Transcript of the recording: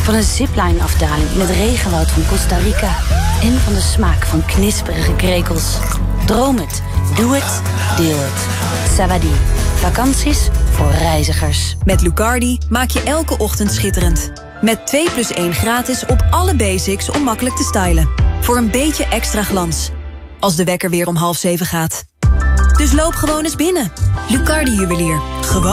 Van een zipline-afdaling in het regenwoud van Costa Rica. En van de smaak van knisperige krekels. Droom het, doe het, deel het. Savadi. Vakanties voor reizigers. Met Lucardi maak je elke ochtend schitterend. Met 2+1 gratis op alle basics om makkelijk te stylen. Voor een beetje extra glans. Als de wekker weer om 6:30 gaat. Dus loop gewoon eens binnen. Lucardi Juwelier. Gewoon